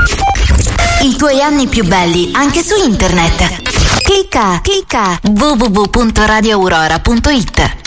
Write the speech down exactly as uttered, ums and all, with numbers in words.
I tuoi anni più belli anche su internet. Clicca, clicca w w w punto radio aurora punto it.